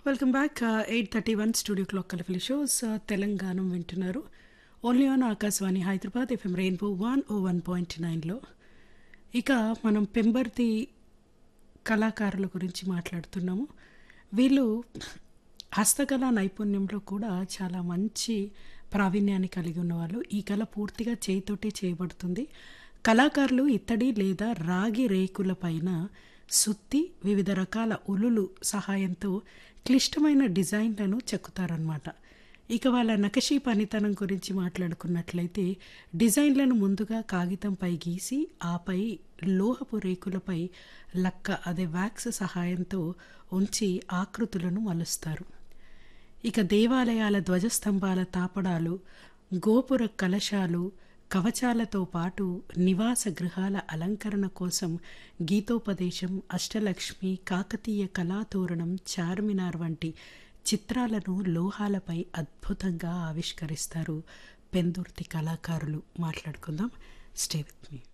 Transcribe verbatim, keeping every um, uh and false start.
Welcome back. Eight thirty one studio clock కలిపి shows Telangana వింటున్నారు. Only on Akashvani Hyderabad FM rainbow one oh one point నైన్లో. ఇక మనం పెంబర్తి కళాకారుల గురించి మాట్లాడుతున్నాము. వీళ్ళు హస్తకళా నైపుణ్యంలో కూడా చాలా మంచి ప్రావీణ్యాన్ని కలిగి ఉన్నవాళ్ళు. ఈ కళ పూర్తిగా చేయితోటే చేయబడుతుంది. కళాకారులు ఇత్తడి లేదా రాగి రేకుల పైన సుత్తి వివిధ రకాల ఉలులు సహాయంతో క్లిష్టమైన డిజైన్లను చెక్కుతారనమాట. ఇక వాళ్ళ నకషీ పనితనం గురించి మాట్లాడుకున్నట్లయితే డిజైన్లను ముందుగా కాగితంపై గీసి ఆపై లోహపు రేకులపై లక్క అదే వ్యాక్స్ సహాయంతో ఉంచి ఆకృతులను మలుస్తారు. ఇక దేవాలయాల ధ్వజస్తంభాల తాపడాలు, గోపుర కలశాలు, కవచాలతో పాటు నివాస గృహాల అలంకరణ కోసం గీతోపదేశం, అష్టలక్ష్మి, కాకతీయ కళాతోరణం, చార్మినార్ వంటి చిత్రాలను లోహాలపై అద్భుతంగా ఆవిష్కరిస్తారు పెందుర్తి కళాకారులు. మాట్లాడుకుందాం. Stay with me.